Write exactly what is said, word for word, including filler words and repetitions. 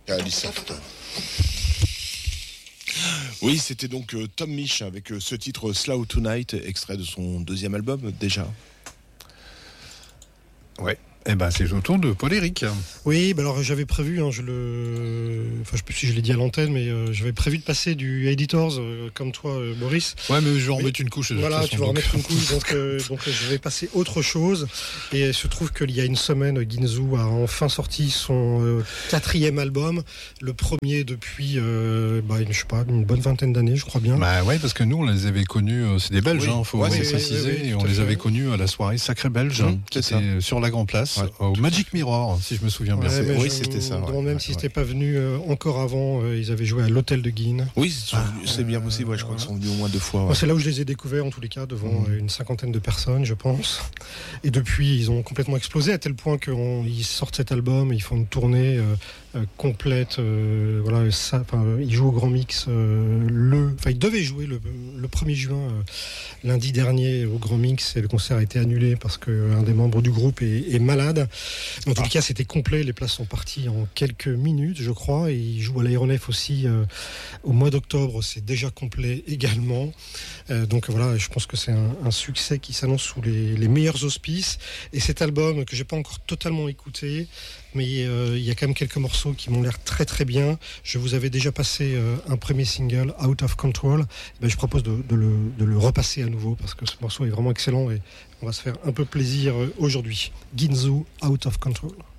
Ah, du soft. Oui, c'était donc euh, Tom Misch avec euh, ce titre Slow Tonight, extrait de son deuxième album déjà. Ouais. Eh ben, c'est au tour de Paul-Éric. Oui, bah alors j'avais prévu, hein, je le, enfin je sais plus si je l'ai dit à l'antenne, mais euh, j'avais prévu de passer du Editors euh, comme toi, euh, Boris. Ouais, mais je vais en remettre une couche. De Voilà, toute façon, tu vas donc... remettre une couche, donc euh, donc je vais passer autre chose. Et il se trouve qu'il y a une semaine, Ginzu a enfin sorti son euh, quatrième album, le premier depuis, euh, bah, une, je sais pas, une bonne vingtaine d'années, je crois bien. Bah ouais, parce que nous on les avait connus, euh, c'est des Belges, il oui. hein, faut ouais, préciser, oui, oui, et on les fait. avait connus à la soirée Sacré Belge, mmh, qui était ça. Sur la Grand Place, ouais, au Magic Mirror, si je me souviens bien. Ouais, oui, je, c'était ça. Ouais, même ouais, si ouais. c'était pas venu euh, encore avant, euh, ils avaient joué à l'hôtel de Guine. Oui, c'est, ah, c'est bien possible. Ouais, je crois qu'ils sont venus au moins deux fois. Ouais. Moi, c'est là où je les ai découverts, en tous les cas, devant mmh. euh, une cinquantaine de personnes, je pense. Et depuis, ils ont complètement explosé à tel point qu'ils sortent cet album, ils font une tournée euh, euh, complète. Euh, voilà, ça, euh, ils jouent au Grand Mix euh, le, enfin, ils devaient jouer le, le premier juin, euh, lundi dernier, au Grand Mix, et le concert a été annulé parce qu'un des membres du groupe est, est malade. En tous ah. les cas, c'était complet. Les places sont parties en quelques minutes, je crois. Et ils jouent à l'Aéronef aussi euh, au mois d'octobre. C'est déjà complet également. Euh, donc voilà, je pense que c'est un, un succès qui s'annonce sous les, les meilleurs auspices. Et cet album que j'ai pas encore totalement écouté, mais euh, il y a quand même quelques morceaux qui m'ont l'air très très bien. Je vous avais déjà passé euh, un premier single, Out of Control. Et ben, je propose de, de, le, de le repasser à nouveau parce que ce morceau est vraiment excellent et on va se faire un peu plaisir euh, aujourd'hui. Ginzu, Out of Control.